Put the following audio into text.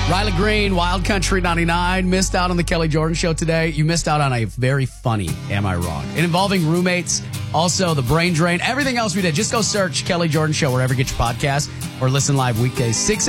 Riley Green, Wild Country 99. Missed out on the Kelly Jordan Show today. You missed out on a very funny Am I Wrong? And involving roommates, also the brain drain, everything else we did. Just go search Kelly Jordan Show wherever you get your podcast or listen live weekdays, 6